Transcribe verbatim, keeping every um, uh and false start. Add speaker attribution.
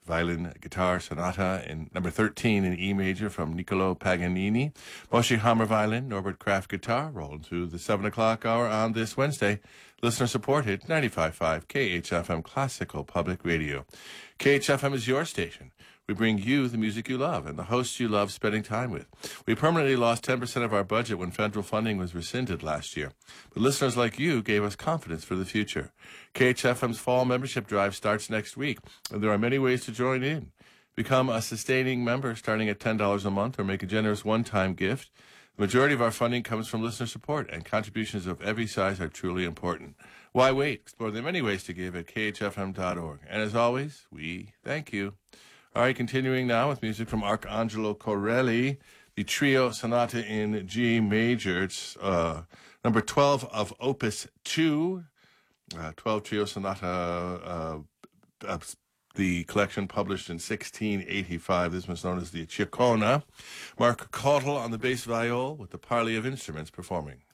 Speaker 1: Violin Guitar Sonata in number thirteen in E major from Niccolo Paganini. Moshe Hammer Violin, Norbert Kraft Guitar, rolling through the seven o'clock hour on this Wednesday. Listener supported, ninety-five point five K H F M Classical Public Radio. K H F M is your station. We bring you the music you love and the hosts you love spending time with. We permanently lost ten percent of our budget when federal funding was rescinded last year. But listeners like you gave us confidence for the future. K H F M's fall membership drive starts next week, and there are many ways to join in. Become a sustaining member starting at ten dollars a month or make a generous one-time gift. The majority of our funding comes from listener support, and contributions of every size are truly important. Why wait? Explore the many ways to give at K H F M dot org. And as always, we thank you. All right, continuing now with music from Arcangelo Corelli, the Trio Sonata in G major. It's uh, number twelve of Opus two, uh, twelve Trio Sonata, uh, uh, the collection published in sixteen eighty-five. This was known as the Ciccona. Mark Caudill on the bass viol with the parley of instruments performing.